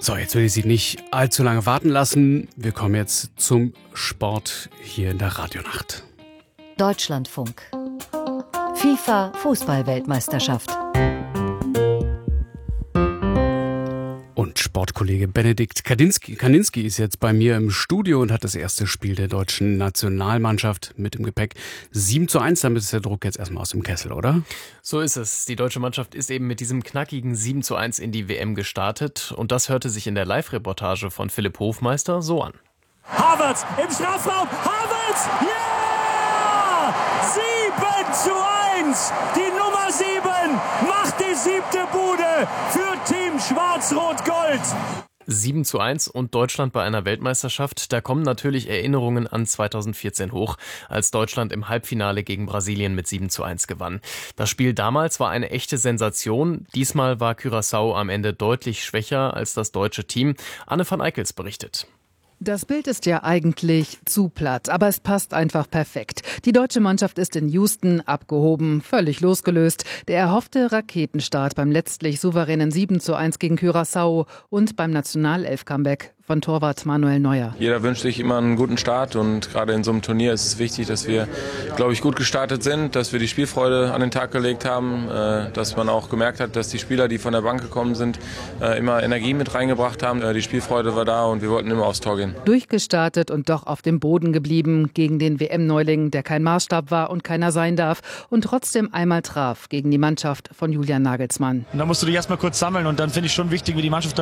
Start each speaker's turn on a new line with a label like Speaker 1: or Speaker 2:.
Speaker 1: So, jetzt will ich Sie nicht allzu lange warten lassen. Wir kommen jetzt zum Sport hier in der Radionacht.
Speaker 2: Deutschlandfunk. FIFA Fußball-Weltmeisterschaft.
Speaker 1: Und Sportkollege Benedikt Kaninski ist jetzt bei mir im Studio und hat das erste Spiel der deutschen Nationalmannschaft mit im Gepäck. 7:1, damit ist der Druck jetzt erstmal aus dem Kessel, oder?
Speaker 3: So ist es. Die deutsche Mannschaft ist eben mit diesem knackigen 7:1 in die WM gestartet. Und das hörte sich in der Live-Reportage von Philipp Hofmeister so an.
Speaker 4: Havertz im Strafraum. Havertz! Ja! 7:1! Die Nummer 7 macht die 7. Bude für Team Schwarz-Rot-Gold.
Speaker 3: 7:1 und Deutschland bei einer Weltmeisterschaft. Da kommen natürlich Erinnerungen an 2014 hoch, als Deutschland im Halbfinale gegen Brasilien mit 7:1 gewann. Das Spiel damals war eine echte Sensation. Diesmal war Curaçao am Ende deutlich schwächer als das deutsche Team. Anne van Eickels berichtet.
Speaker 5: Das Bild ist ja eigentlich zu platt, aber es passt einfach perfekt. Die deutsche Mannschaft ist in Houston abgehoben, völlig losgelöst. Der erhoffte Raketenstart beim letztlich souveränen 7:1 gegen Curaçao und beim Nationalelf-Comeback von Torwart Manuel Neuer.
Speaker 6: Jeder wünscht sich immer einen guten Start und gerade in so einem Turnier ist es wichtig, dass wir, glaube ich, gut gestartet sind, dass wir die Spielfreude an den Tag gelegt haben, dass man auch gemerkt hat, dass die Spieler, die von der Bank gekommen sind, immer Energie mit reingebracht haben. Die Spielfreude war da und wir wollten immer aufs Tor gehen.
Speaker 5: Durchgestartet und doch auf dem Boden geblieben gegen den WM-Neuling, der kein Maßstab war und keiner sein darf und trotzdem einmal traf gegen die Mannschaft von Julian Nagelsmann.
Speaker 7: Und da musst du dich erstmal kurz sammeln und dann finde ich schon wichtig, wie die Mannschaft